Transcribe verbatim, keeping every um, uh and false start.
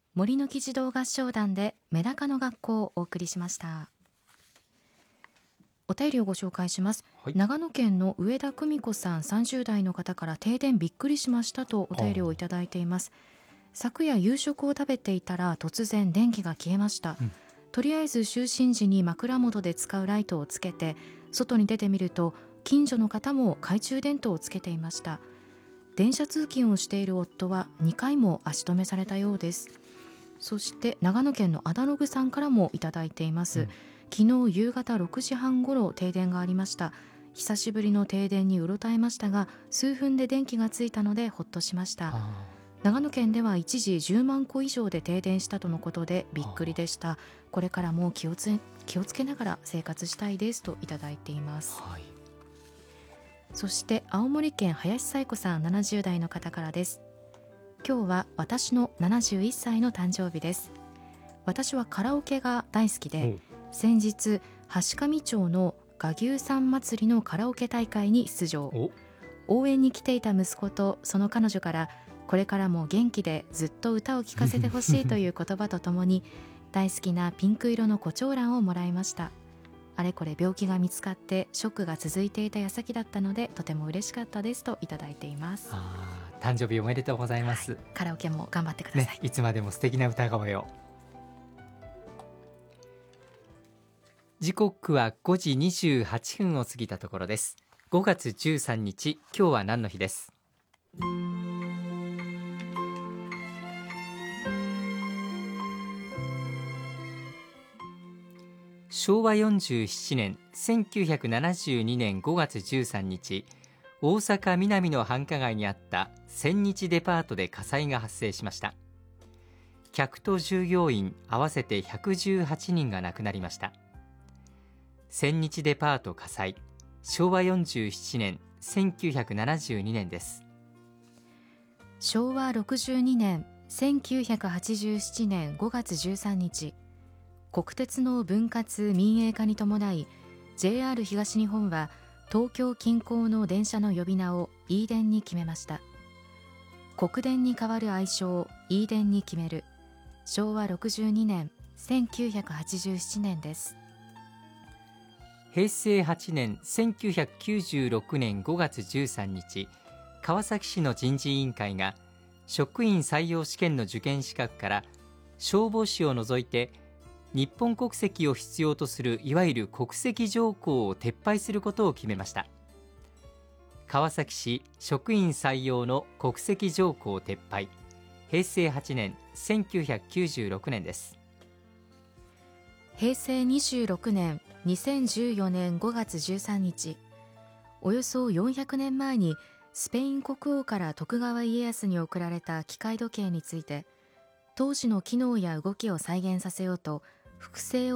森の木児童合唱団でメダカの学校をお送りしました。お便りをご紹介します、 はい、 長野県の上田久美子さんさんじゅう代の方から停電びっくりしましたとお便りをいただいています。昨夜夕食を食べていたら突然電気が消えました、うん、とりあえず就寝時に枕元で使うライトをつけて外に出てみると近所の方も懐中電灯をつけていました。電車通勤をしている夫はにかいも足止めされたようです。そして長野県のアダログさんからもいただいています、うん、昨日夕方ろくじはんごろ停電がありました。久しぶりの停電にうろたえましたが数分で電気がついたのでほっとしました。長野県では一時じゅうまんこ以上で停電したとのことでびっくりでした。これからも気をつ気をつけながら生活したいですといただいています、はい、そして青森県林彩子さんななじゅう代の方からです。今日は私のななじゅういっさいの誕生日です。私はカラオケが大好きで、うん、先日橋上町の臥牛さん祭りのカラオケ大会に出場。応援に来ていた息子とその彼女からこれからも元気でずっと歌を聴かせてほしいという言葉とともに大好きなピンク色の胡蝶蘭をもらいました。あれこれ病気が見つかってショックが続いていた矢先だったのでとても嬉しかったですといただいています。 あ、誕生日おめでとうございます、はい、 カラオケも頑張ってください、 ね、いつまでも素敵な歌声を。時刻はごじにじゅうはっぷんを過ぎたところです。ごがつじゅうさんにち、今日は何の日です。しょうわよんじゅうななねんせんきゅうひゃくななじゅうにねんごがつじゅうさんにち、大阪南の繁華街にあった千日デパートで火災が発生しました。客と従業員合わせてひゃくじゅうはちにんが亡くなりました。千日デパート火災、しょうわよんじゅうななねんせんきゅうひゃくななじゅうにねんです。 しょうわろくじゅうにねんせんきゅうひゃくはちじゅうななねんごがつじゅうさんにち、国鉄の分割民営化に伴い ジェイアール 東日本は東京近郊の電車の呼び名を E 電に決めました。国電に代わる愛称を E 電に決めるしょうわろくじゅうにねんせんきゅうひゃくはちじゅうななねんです。 へいせいはちねんせんきゅうひゃくきゅうじゅうろくねんごがつじゅうさんにち、川崎市の人事委員会が職員採用試験の受験資格から消防士を除いて日本国籍を必要とするいわゆる国籍条項を撤廃することを決めました。川崎市職員採用の国籍条項撤廃、へいせいはちねんせんきゅうひゃくきゅうじゅうろくねんです。 へいせいにじゅうろくねんにせんじゅうよねんごがつじゅうさんにち、およそよんひゃくねんまえにスペイン国王から徳川家康に贈られた機械時計について当時の機能や動きを再現させようと複製を